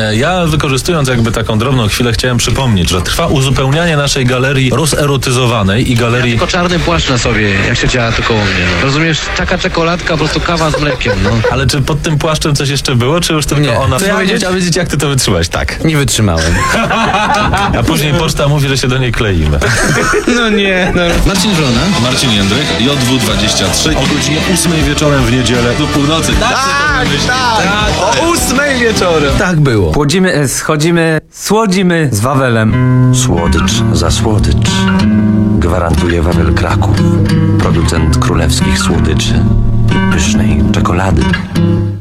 Ja wykorzystując jakby taką drobną chwilę chciałem przypomnieć, że trwa uzupełnianie naszej galerii rozerotyzowanej i galerii... Tylko czarny płaszcz na sobie, jak się działa to koło mnie. No. Rozumiesz? Taka czekoladka, po prostu kawa z mlekiem, no. Ale czy pod tym płaszczem coś jeszcze było, czy już tylko Nie. ona... Co ja bym wiedzieć? chciał wiedzieć, jak ty to wytrzymałeś. Tak. Nie wytrzymałem. A później poczta mówi, że się do niej kleimy. No nie, no. Marcin Wrona. Marcin Jędryk, JW23 o godzinie 8 wieczorem w niedzielę do północy. O 8 wieczorem. Tak było. Płodzimy, schodzimy, słodzimy z Wawelem. Słodycz za słodycz. Gwarantuje Wawel Kraków. Producent królewskich słodyczy i pysznej czekolady.